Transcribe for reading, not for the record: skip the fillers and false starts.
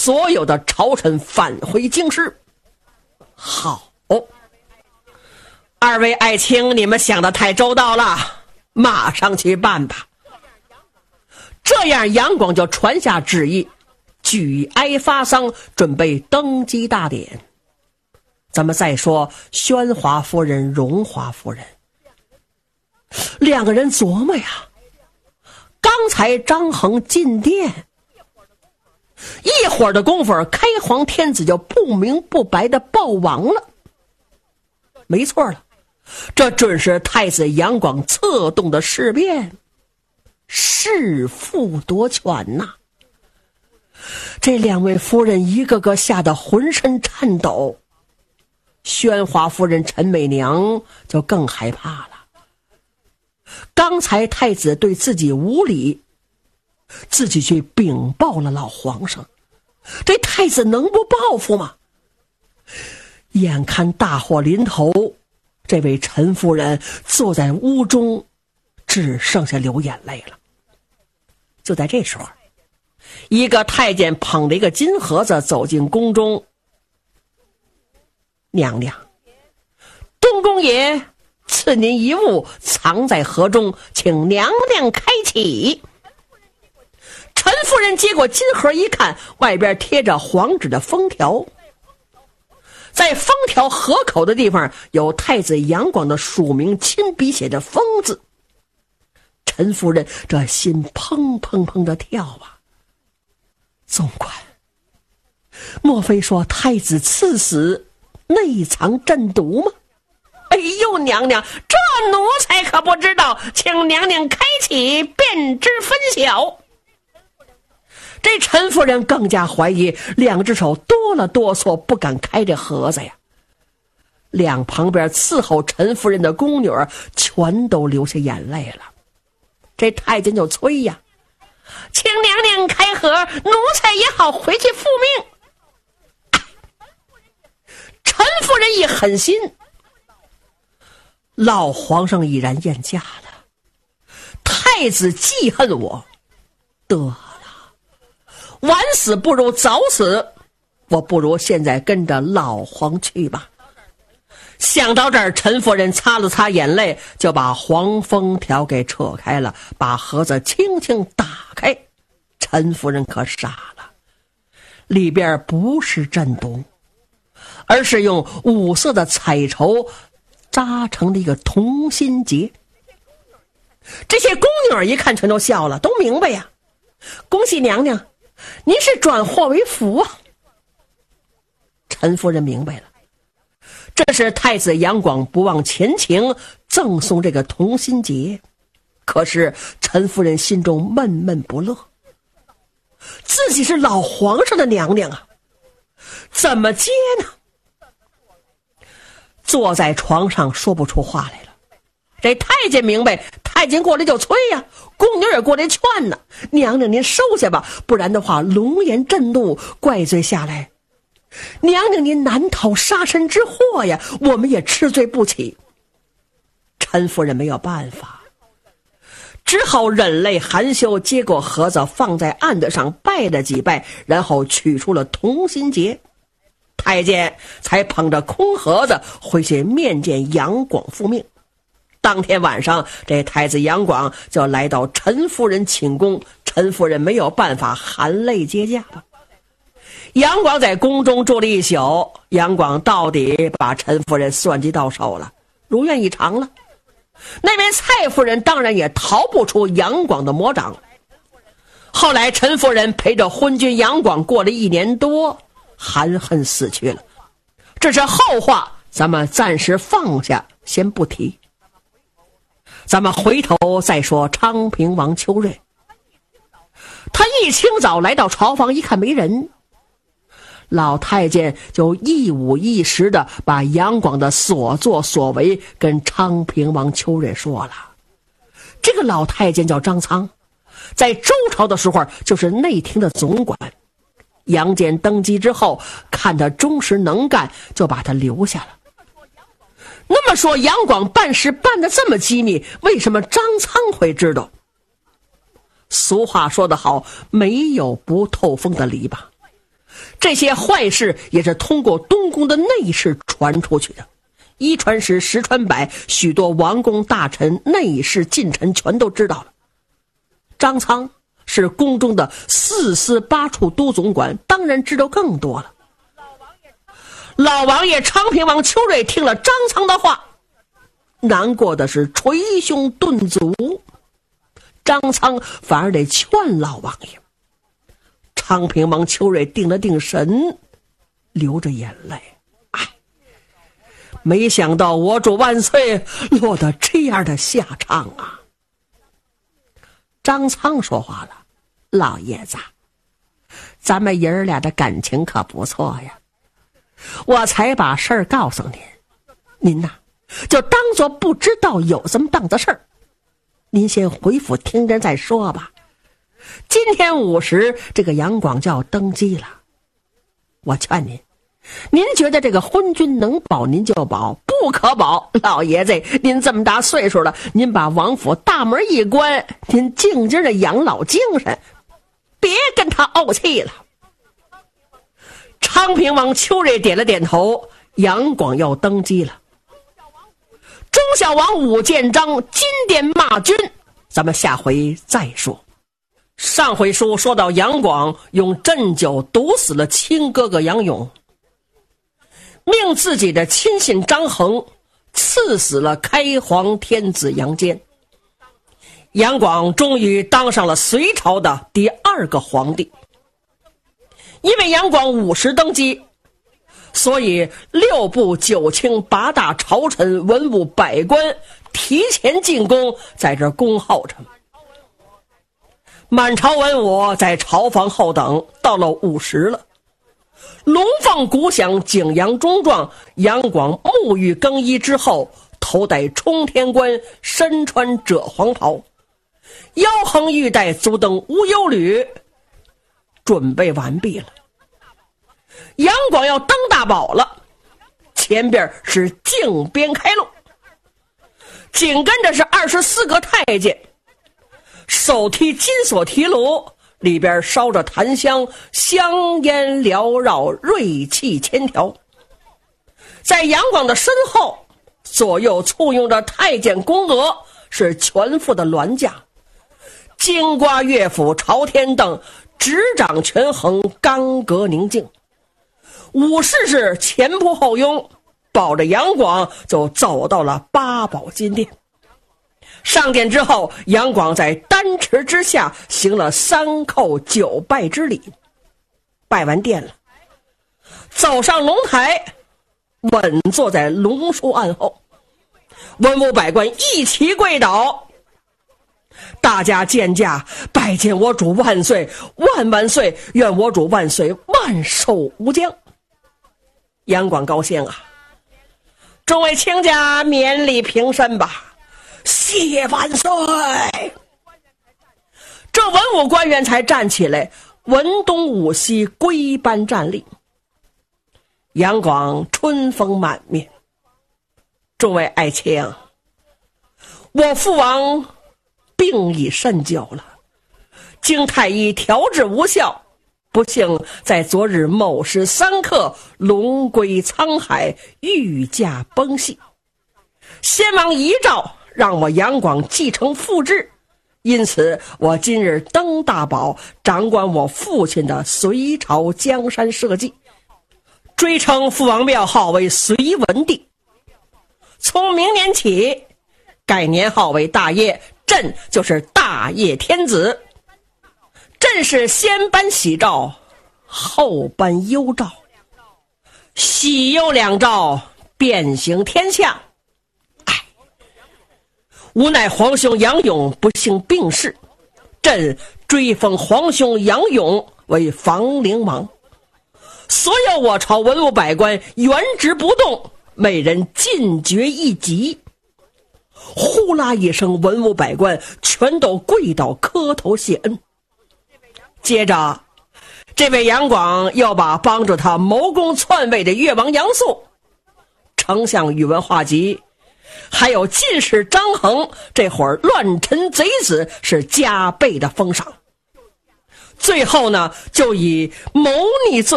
所有的朝臣返回京师。好，二位爱卿，你们想得太周到了，马上去办吧。这样杨广就传下旨意，举哀发丧，准备登基大典。咱们再说宣华夫人、荣华夫人，两个人琢磨呀，刚才张衡进殿，一会儿的功夫，开皇天子就不明不白的暴亡了。没错了，这准是太子杨广策动的事变，弑父夺权呐！这两位夫人一个个吓得浑身颤抖，宣华夫人陈美娘就更害怕了。刚才太子对自己无礼，自己去禀报了老皇上，这太子能不报复吗？眼看大祸临头，这位陈夫人坐在屋中，只剩下流眼泪了。就在这时候，一个太监捧着一个金盒子走进宫中。娘娘，东宫爷赐您一物，藏在盒中，请娘娘开启。陈夫人接过金盒一看，外边贴着黄纸的封条，在封条盒口的地方有太子杨广的署名亲笔写的封字。陈夫人这心砰砰砰的跳啊！总管，莫非说太子赐死内藏鸩毒吗？哎呦，娘娘，这奴才可不知道，请娘娘开启，便知分晓。这陈夫人更加怀疑，两只手哆了哆嗦，不敢开这盒子呀。两旁边伺候陈夫人的宫女全都流下眼泪了。这太监就催呀，请娘娘开盒，奴才也好回去复命。陈夫人一狠心，老皇上已然咽下了，太子记恨我，得了，晚死不如早死，我不如现在跟着老皇去吧。想到这儿，陈夫人擦了擦眼泪，就把黄封条给扯开了，把盒子轻轻打开。陈夫人可傻了，里边不是鸩毒，而是用五色的彩绸扎成的一个同心结。这些宫女一看全都笑了，都明白呀，恭喜娘娘，您是转祸为福啊。陈夫人明白了，这是太子杨广不忘前情，赠送这个同心结。可是陈夫人心中闷闷不乐，自己是老皇上的娘娘啊，怎么接呢？坐在床上说不出话来了。这太监明白，太监过来就催呀，宫女也过来劝呢，娘娘您收下吧，不然的话龙颜震怒，怪罪下来，娘娘您难逃杀身之祸呀，我们也吃罪不起。陈夫人没有办法，只好忍泪含羞，接过盒子放在案子上拜了几拜，然后取出了同心结。太监才捧着空盒子回去面见杨广复命。当天晚上，这太子杨广就来到陈夫人寝宫，陈夫人没有办法，含泪接驾吧。杨广在宫中住了一宿，杨广到底把陈夫人算计到手了，如愿以偿了。那位蔡夫人当然也逃不出杨广的魔掌。后来陈夫人陪着昏君杨广过了1年多，含恨死去了。这是后话，咱们暂时放下，先不提。咱们回头再说昌平王邱瑞。他一清早来到朝房，一看没人，老太监就一五一十的把杨广的所作所为跟昌平王邱瑞说了。这个老太监叫张苍，在周朝的时候就是内廷的总管。杨坚登基之后，看他忠实能干，就把他留下了。那么说杨广办事办得这么机密，为什么张苍会知道？俗话说得好，没有不透风的篱笆。 这些坏事也是通过东宫的内侍传出去的，一传十，十传百，许多王公大臣、内侍、近臣全都知道了。张苍是宫中的4司8处都总管，当然知道更多了。老王爷昌平王邱瑞听了张苍的话，难过的是捶胸顿足。张苍反而得劝老王爷。昌平王邱瑞定了定神，流着眼泪，没想到我主万岁落得这样的下场啊！张苍说话了：“老爷子，咱们爷儿俩的感情可不错呀，我才把事儿告诉您呐，就当作不知道有这么档子事儿。您先回府听着再说吧。今天午时，这个杨广就要登基了。我劝您觉得这个昏君能保您就保，不可保，老爷子您这么大岁数了，您把王府大门一关，您静静的养老精神，别跟他怄气了。”昌平王邱瑞点了点头，杨广要登基了。忠孝王武建章金殿骂君，咱们下回再说。上回书说到杨广用鸩酒毒死了亲哥哥杨勇，命自己的亲信张衡赐死了开皇天子杨坚。杨广终于当上了隋朝的第2个皇帝。因为杨广50登基，所以6部9卿8大朝臣文武百官提前进宫，在这恭候着。满朝文武在朝房后等，到了午时了，龙凤鼓响，景阳钟状，杨广沐浴更衣之后，头戴冲天冠，身穿赭黄袍，腰横玉带，足蹬无忧履，准备完毕了。杨广要登大宝了，前边是靖边开路，紧跟着是24个太监，手提金锁提炉，里边烧着檀香，香烟缭绕，锐气千条。在杨广的身后，左右簇拥着太监宫娥，是全副的銮驾，金瓜乐府，朝天凳，执掌权衡，刚格宁静。武士是前仆后拥，抱着杨广就走到了八宝金殿。上殿之后，杨广在丹池之下行了3叩9拜之礼，拜完殿了，走上龙台，稳坐在龙书案后，文武百官一齐跪倒，大家见驾，拜见我主万岁，万万岁，愿我主万岁万寿无疆。杨广高兴啊，众位卿家勉礼平身吧，谢万岁。这文武官员才站起来，文东武西归班站立。杨广春风满面，众位爱卿，我父王病已甚久了，经太医调治无效，不幸在昨日某时3刻龙归沧海，御驾崩逝。先王遗诏让我杨广继承父志，因此我今日登大宝，掌管我父亲的隋朝江山社稷，追称父王庙号为隋文帝。从明年起改年号为大业，朕就是大业天子。朕是先颁喜诏，后颁忧诏，喜忧两诏遍行天下。无奈皇兄杨勇不幸病逝，朕追封皇兄杨勇为房陵王，所有我朝文武百官原职不动，每人进爵一级。呼啦一声，文武百官全都跪倒磕头谢恩。接着这位杨广又把帮助他谋攻篡位的越王杨素、丞相宇文化及还有进士张衡这会儿乱臣贼子是加倍的封赏。最后呢，就以谋逆罪